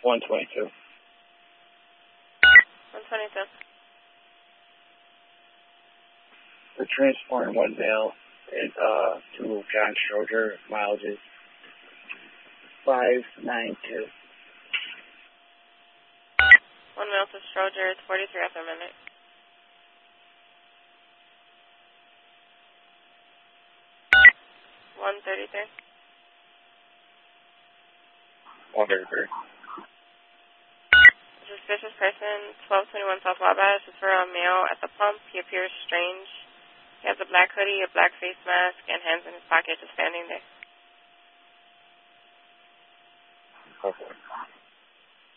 122. 122. We're transporting one male to John Stroger. Mileage is 592. One male to Stroger, it's 43 after midnight. $133. 133. Suspicious person, 1221 South Wabash. Is for a male at the pump. He appears strange. He has a black hoodie, a black face mask, and hands in his pocket, just standing there. Okay.